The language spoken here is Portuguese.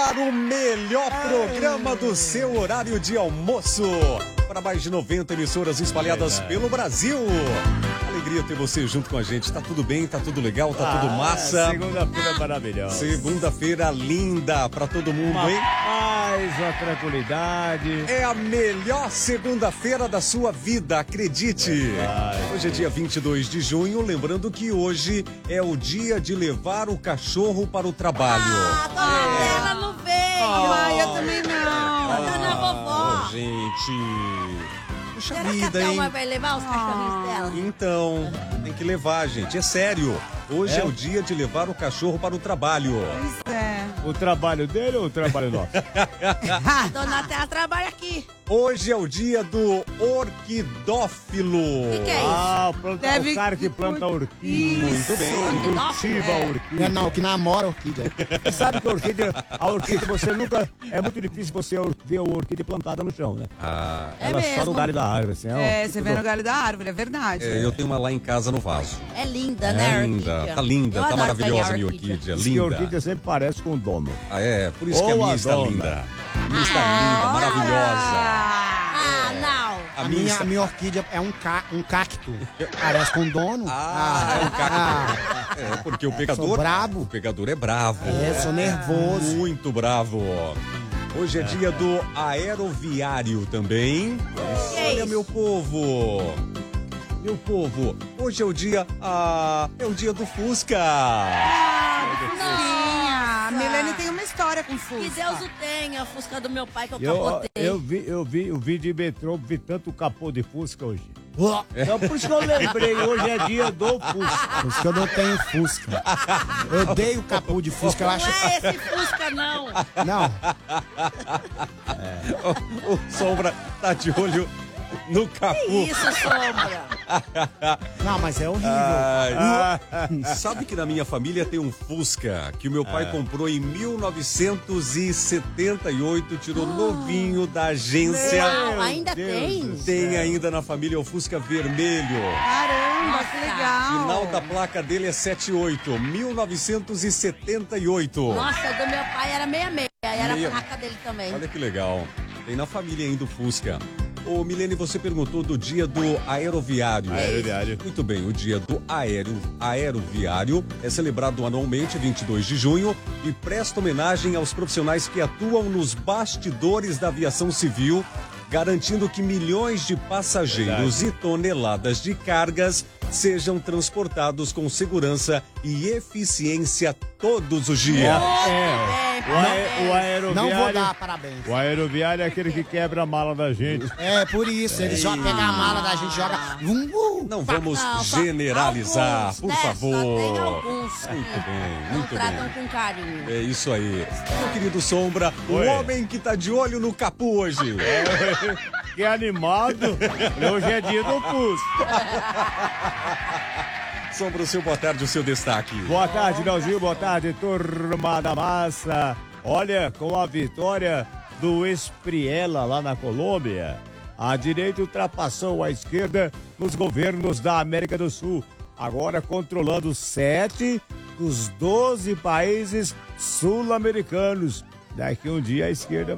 ar o melhor programa do seu horário de almoço. Para mais de 90 emissoras espalhadas pelo Brasil. Alegria ter você junto com a gente. Tá tudo bem, tá tudo legal, tá tudo massa. Segunda-feira maravilhosa. Segunda-feira linda pra todo mundo, hein? Paz, uma tranquilidade. É a melhor segunda-feira da sua vida, acredite. Hoje é dia 22 de junho, lembrando que hoje é o dia de levar o cachorro para o trabalho. Ela não veio. Eu também não. Tá na vovó. Gente, puxa Será que a vida, hein? Thelma vai levar os cachorrinhos dela? Então, tem que levar, gente, é sério. Hoje é o dia de levar o cachorro para o trabalho. Pois é. O trabalho dele ou o trabalho nosso? A dona Terra trabalha aqui. Hoje é o dia do orquidófilo. Que é isso? Deve- O cara que planta orquídea. Muito bem. Cultiva a orquídea. Não, que namora orquídea. Você sabe que a orquídea você nunca... É muito difícil você ver a orquídea plantada no chão, né? É Ela só mesmo. no galho da árvore, assim. Você vê no galho da árvore, é verdade. Eu tenho uma lá em casa no vaso. É linda, né, a Linda, orquídea? tá linda, Eu tá adoro maravilhosa a ganhar minha orquídea, E a linda. orquídea sempre parece com o dono. Ah, é, por isso que a Ou minha a está dona. linda. A minha está linda, maravilhosa. Ah, não. A A minha está... minha orquídea é um cacto. Parece com dono. É um cacto. É, porque o pegador... Sou brabo. O pegador é bravo. Sou nervoso. Muito bravo. Hoje é dia do aeroviário também. Olha, isso? meu povo. Meu povo, hoje é o dia... é o dia do Fusca. Fusquinha. A Milene tem uma história com Fusca. Que Deus o tenha, a Fusca do meu pai que eu Eu capotei. vi de metrô, vi tanto capô de Fusca hoje. Então por isso que eu lembrei, hoje é dia do Fusca. Por isso que eu não tenho Fusca. Eu odeio capô de Fusca, eu Não acho... é esse Fusca, não. Não, O Sombra tá de olho no capô. Isso, Sombra. não, mas é horrível. Sabe que na minha família tem um Fusca que o meu pai comprou em 1978, tirou novinho da agência. Uau, ainda Deus tem? do céu. Tem ainda na família o Fusca vermelho. Caramba, que legal. Final da placa dele é 78, 1978. Nossa, do meu pai era 66. Era Meia- a placa dele também. Olha que legal. Tem na família ainda o Fusca. Ô, Milene, você perguntou do dia do aeroviário. Aeroviário. Muito bem, o dia do aeroviário é celebrado anualmente, 22 de junho, e presta homenagem aos profissionais que atuam nos bastidores da aviação civil, garantindo que milhões de passageiros e toneladas de cargas sejam transportados com segurança e eficiência todos os dias. O aeroviário... Não vou dar parabéns. O aeroviário é aquele que quebra a mala da gente. É, por isso. Ele só pega a mala da gente, joga... Não vamos Não, só generalizar, alguns, por né? Só tem favor. alguns Muito bem, não muito tratam bem. com carinho. É isso aí. Meu querido Sombra, o Oi. homem que tá de olho no capô hoje. Que animado. Hoje é dia do Fusca. Sombra, o seu boa tarde, o seu destaque. Boa tarde, Leozinho. Boa tarde, turma da massa. Olha, com a vitória do Espriella lá na Colômbia, a direita ultrapassou a esquerda nos governos da América do Sul, agora controlando 7 dos 12 países sul-americanos. Daqui um dia a esquerda